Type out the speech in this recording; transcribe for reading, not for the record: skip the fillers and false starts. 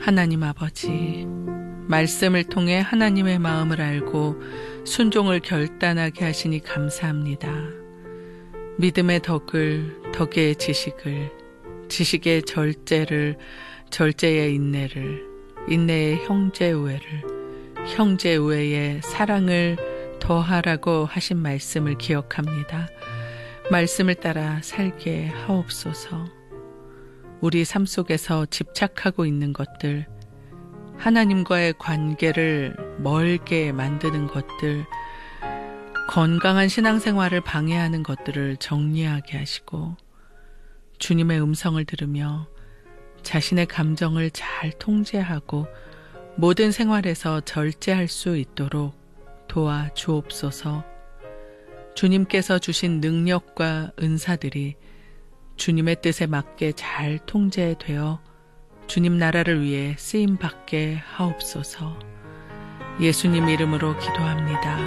하나님 아버지, 말씀을 통해 하나님의 마음을 알고 순종을 결단하게 하시니 감사합니다. 믿음의 덕을, 덕의 지식을, 지식의 절제를, 절제의 인내를, 인내의 형제우애를, 형제우애의 사랑을 더하라고 하신 말씀을 기억합니다. 말씀을 따라 살게 하옵소서. 우리 삶 속에서 집착하고 있는 것들, 하나님과의 관계를 멀게 만드는 것들, 건강한 신앙생활을 방해하는 것들을 정리하게 하시고 주님의 음성을 들으며 자신의 감정을 잘 통제하고 모든 생활에서 절제할 수 있도록 도와주옵소서. 주님께서 주신 능력과 은사들이 주님의 뜻에 맞게 잘 통제되어 주님 나라를 위해 쓰임받게 하옵소서. 예수님 이름으로 기도합니다.